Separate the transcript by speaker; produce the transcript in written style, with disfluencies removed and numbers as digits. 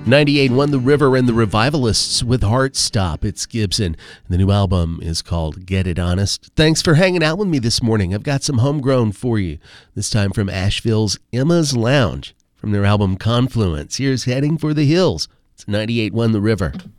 Speaker 1: 98.1 The River and the Revivalists with Heartstop. It's Gibson. The new album is called Get It Honest. Thanks for hanging out with me this morning. I've got some homegrown for you, this time from Asheville's Emma's Lounge. From their album Confluence, here's Heading for the Hills. It's 98.1 The River.